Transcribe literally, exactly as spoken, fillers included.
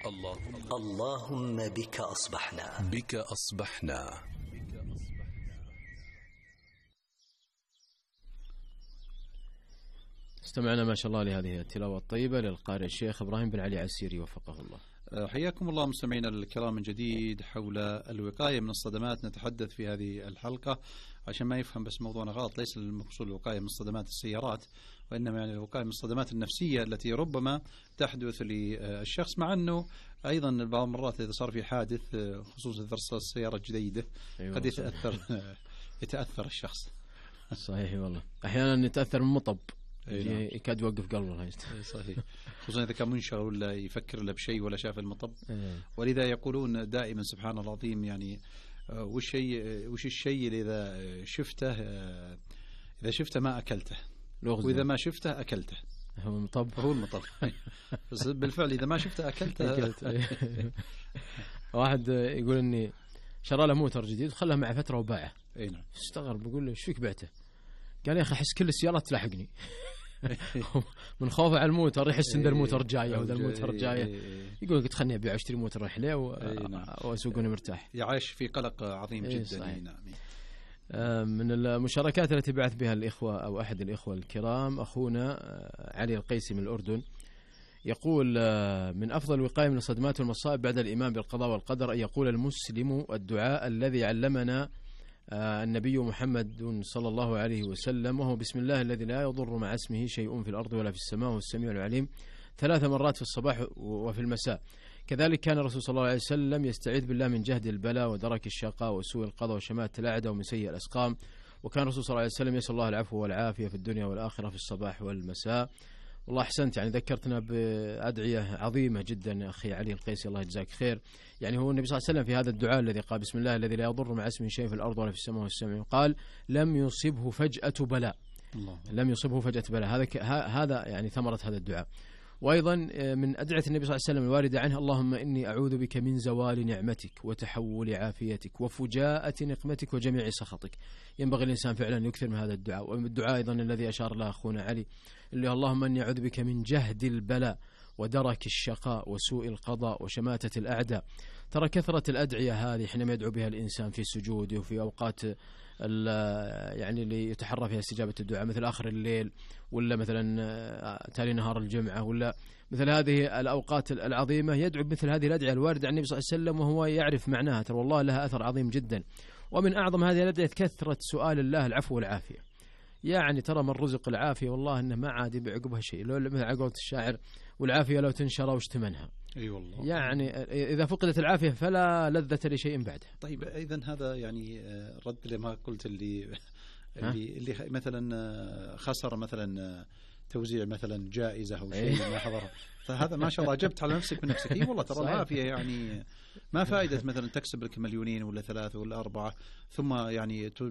اللهم اللهم بك أصبحنا بك أصبحنا. استمعنا ما شاء الله لهذه التلاوة الطيبة للقارئ الشيخ إبراهيم بن علي عسيري وفقه الله. حياكم الله مستمعينا الكرام من جديد حول الوقاية من الصدمات. نتحدث في هذه الحلقة عشان ما يفهم بس موضوعنا غلط، ليس المقصود الوقاية من صدمات السيارات، وإنما يعني الوقاية من الصدمات النفسية التي ربما تحدث للشخص، مع أنه أيضا بعض المرات إذا صار في حادث خصوصا إذا صار السيارة جديدة أيوة قد يتأثر يتأثر الشخص. صحيح والله، أحيانا يتأثر من مطب أيه. يكاد يوقف قلبه. صحيح، خصوصا إذا كان منشغل ولا يفكر له بشيء ولا شاف المطب. أيه. ولذا يقولون دائما سبحان الله العظيم يعني وش الشيء وش الشيء اللي إذا شفته إذا شفته ما أكلته، وإذا ما شفته أكلته. هو المطب هو المطب بس بالفعل إذا ما شفته أكلته. واحد يقول إني شرى له موتر جديد وخله معه فترة وباعه. أي نعم. استغرب بقول له ايش فيك بعته؟ قال يا أخي أحس كل السيارات تلاحقني. من خوفه على الموتر يحس ان ذا الموتر جايه وذا الموتر جايه، يقول قلت خلني ابيع واشتري موتر رحله واسوقني مرتاح. يعيش في قلق عظيم جدا. نعم. من المشاركات التي بعث بها الإخوة أو أحد الإخوة الكرام أخونا علي القيسي من الأردن، يقول من أفضل الوقاية من الصدمات والمصائب بعد الإيمان بالقضاء والقدر أن يقول المسلم الدعاء الذي علمنا النبي محمد صلى الله عليه وسلم، وهو بسم الله الذي لا يضر مع اسمه شيء في الأرض ولا في السماء وهو السميع العليم، ثلاث مرات في الصباح وفي المساء. كذلك كان الرسول صلى الله عليه وسلم يستعيذ بالله من جهد البلاء ودرك الشقاء وسوء القضاء وشماتة الأعداء ومن سيء الأسقام. وكان الرسول صلى الله عليه وسلم يسأل الله العفو والعافية في الدنيا والآخرة في الصباح والمساء. والله أحسنت، يعني ذكرتنا بأدعية عظيمة جدا أخي علي القيسي، الله يجزاك خير. يعني هو النبي صلى الله عليه وسلم في هذا الدعاء الذي قال بسم الله الذي لا يضر مع اسمه شيء في الأرض ولا في السماء والسماء، قال لم يصبه فجأة بلاء. الله. لم يصبه فجأة بلاء، هذا هذا يعني ثمرة هذا الدعاء. وأيضا من أدعية النبي صلى الله عليه وسلم الواردة عنه اللهم إني أعوذ بك من زوال نعمتك وتحول عافيتك وفجاءة نقمتك وجميع سخطك. ينبغي الإنسان فعلا يكثر من هذا الدعاء. والدعاء أيضا الذي أشار له أخونا علي اللي اللهم إني أعوذ بك من جهد البلاء ودرك الشقاء وسوء القضاء وشماتة الأعداء. ترى كثرة الأدعية هذه حينما يدعو بها الإنسان في سجوده وفي أوقات يعني اللي يتحرى فيها استجابة الدعاء مثل آخر الليل ولا مثلا تالي نهار الجمعة ولا مثل هذه الأوقات العظيمة، يدعو بمثل هذه الأدعية الواردة عن النبي صلى الله عليه وسلم وهو يعرف معناها. ترى والله لها أثر عظيم جدا. ومن أعظم هذه الأدعية كثرة سؤال الله العفو والعافية. يعني ترى من رزق العافية والله إنه ما عاد بعقبها شيء، لو مثل عقولة الشاعر والعافية لو تنشر وش ثمنها. اي أيوة والله. يعني إذا فقدت العافية فلا لذة لشيء بعدها. طيب إذن هذا يعني رد لما قلت اللي اللي, اللي مثلا خسر مثلا توزيع مثلا جائزة أو شيء ما حضر، فهذا ما شاء الله جبت على نفسك من نفسك. اي والله ترى العافية يعني ما فائدة مثلا تكسب لك مليونين ولا ثلاثة ولا أربعة ثم يعني